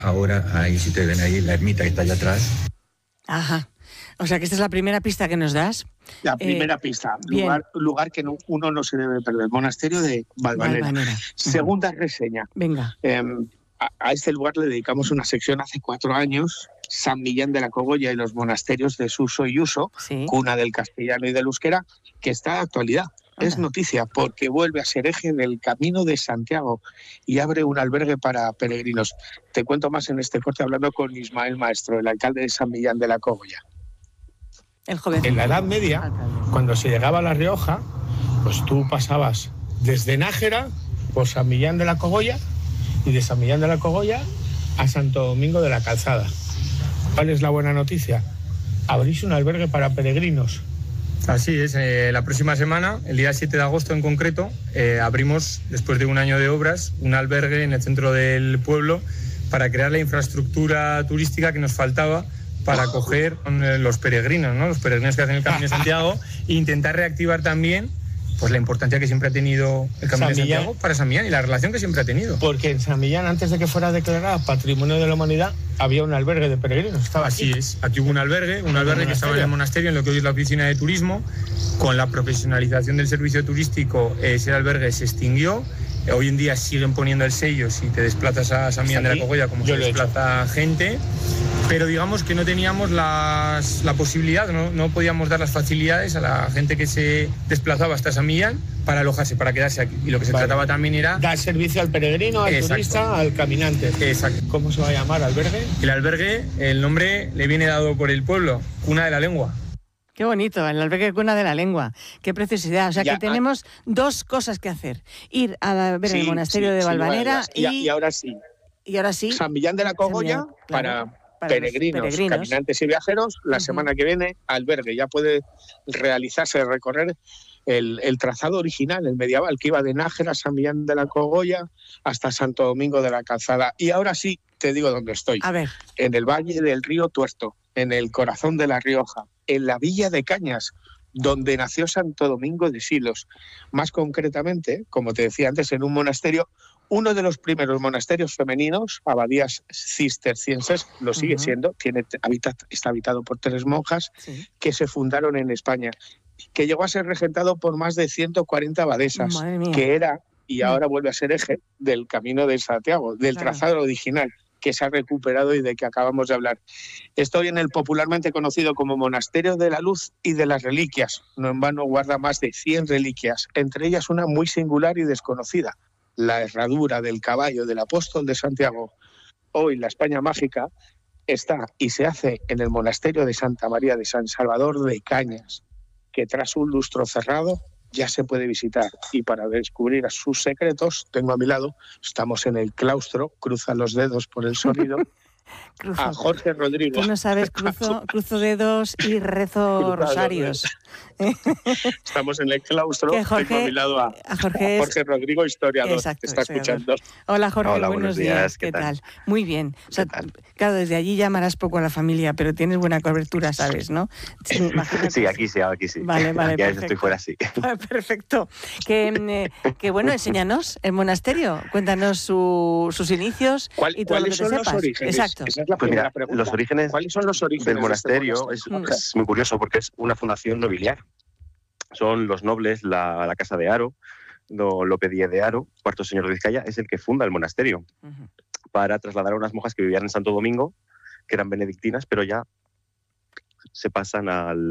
Ahora, ahí si te ven ahí, la ermita que está allá atrás. Ajá. O sea que esta es la primera pista que nos das. La primera pista, lugar que uno no se debe perder, monasterio de Valvanera. Segunda reseña. Venga. A este lugar le dedicamos una sección hace 4 años, San Millán de la Cogolla y los monasterios de Suso y Uso, sí, cuna del castellano y del euskera, que está de actualidad. Es noticia porque vuelve a ser eje del Camino de Santiago y abre un albergue para peregrinos. Te cuento más en este corte hablando con Ismael Maestro, el alcalde de San Millán de la Cogolla. El joven. En la Edad Media, cuando se llegaba a La Rioja, pues tú pasabas desde Nájera por San Millán de la Cogolla y de San Millán de la Cogolla a Santo Domingo de la Calzada. ¿Cuál es la buena noticia? Abrís un albergue para peregrinos. Así es, la próxima semana, el día 7 de agosto en concreto, abrimos, después de un año de obras, un albergue en el centro del pueblo para crear la infraestructura turística que nos faltaba para acoger los peregrinos, ¿no? Los peregrinos que hacen el Camino de Santiago, e intentar reactivar también pues la importancia que siempre ha tenido el Camino de Santiago para San Millán y la relación que siempre ha tenido. Porque en San Millán, antes de que fuera declarada Patrimonio de la Humanidad, había un albergue de peregrinos. Estaba así. Así es. Aquí hubo un albergue que estaba en el monasterio, en lo que hoy es la oficina de turismo. Con la profesionalización del servicio turístico, ese albergue se extinguió. Hoy en día siguen poniendo el sello si te desplazas a San Millán de la Cogolla, como se desplaza gente. Pero digamos que no teníamos la posibilidad, no podíamos dar las facilidades a la gente que se desplazaba hasta San Millán para alojarse, para quedarse aquí. Y lo que se trataba también era dar servicio al peregrino, al turista, al caminante. Exacto. ¿Cómo se va a llamar albergue? El albergue, el nombre le viene dado por el pueblo, Cuna de la Lengua. Qué bonito, el albergue Cuna de la Lengua. Qué preciosidad. O sea que tenemos 2 cosas que hacer. Ir a ver el monasterio de Valvanera y ahora sí. Y ahora sí. San Millán de la Cogolla para peregrinos, caminantes y viajeros. La semana que viene, albergue. Ya puede realizarse, recorrer el trazado original, el medieval, que iba de Nájera, San Millán de la Cogolla, hasta Santo Domingo de la Calzada. Y ahora sí, te digo dónde estoy. A ver. En el Valle del Río Tuerto, en el corazón de La Rioja, en la Villa de Cañas, donde nació Santo Domingo de Silos. Más concretamente, como te decía antes, en un monasterio, uno de los primeros monasterios femeninos, abadías cistercienses, lo sigue siendo, está habitado por 3 monjas que se fundaron en España, que llegó a ser regentado por más de 140 abadesas, que era, y ahora vuelve a ser eje del Camino de Santiago, del trazado original, que se ha recuperado y de que acabamos de hablar. Estoy en el popularmente conocido como Monasterio de la Luz y de las Reliquias. No en vano guarda más de 100 reliquias, entre ellas una muy singular y desconocida, la herradura del caballo del apóstol de Santiago. Hoy la España mágica está y se hace en el monasterio de Santa María de San Salvador de Cañas, que tras un lustro cerrado ya se puede visitar. Y para descubrir sus secretos, tengo a mi lado, estamos en el claustro, cruza los dedos por el sonido, a Jorge Rodrigo. Tú no sabes, cruzo dedos y rezo rosarios. Estamos en el claustro, tengo a mi lado a Jorge Rodrigo, historiador, que está escuchando. Hola Jorge, hola, buenos días, ¿qué tal? Muy bien. O sea, claro, desde allí llamarás poco a la familia, pero tienes buena cobertura, ¿sabes, no? Sí, aquí sí. Vale, aquí estoy fuera, sí. Perfecto. Que bueno, enséñanos el monasterio, cuéntanos sus inicios y todo lo que te sepas. Los orígenes? Exacto. Esa es la primera pregunta. ¿Cuáles son los orígenes del monasterio? Es muy curioso porque es una fundación nobiliaria. Son los nobles, la casa de Haro, Lope Díez de Haro, cuarto señor de Vizcaya, es el que funda el monasterio para trasladar a unas monjas que vivían en Santo Domingo, que eran benedictinas, pero ya se pasan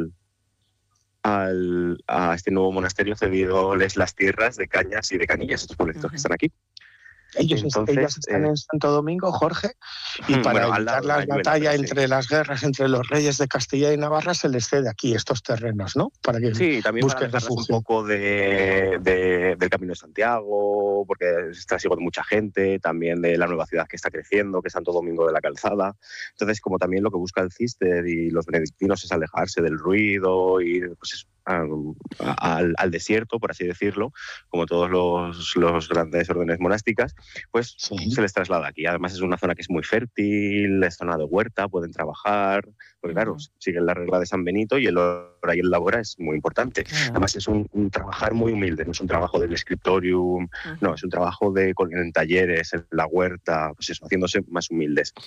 a este nuevo monasterio, cediéndoles las tierras de Cañas y de Canillas, estos pueblitos que están aquí. Ellas están en Santo Domingo, Jorge, y para evitar la batalla entre las guerras entre los reyes de Castilla y Navarra se les cede aquí estos terrenos, ¿no? Para que también busquen refugio. Un poco del Camino de Santiago, porque está sigo de mucha gente, también de la nueva ciudad que está creciendo, que es Santo Domingo de la Calzada. Entonces, como también lo que busca el Cister y los benedictinos es alejarse del ruido y pues al desierto, por así decirlo, como todos los grandes órdenes monásticas, pues se les traslada aquí. Además es una zona que es muy fértil, es zona de huerta, pueden trabajar, porque claro, siguen la regla de San Benito y el hora y el labora es muy importante. Además es un trabajar muy humilde, no es un trabajo del scriptorium, no, es un trabajo en talleres, en la huerta, pues eso, haciéndose más humildes.